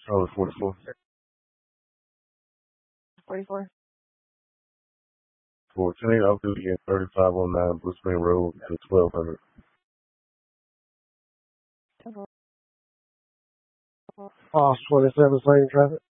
Charlotte 44. 44. 14 off duty at 3509 Blue Spring Road to 1200. Lost 27, same traffic.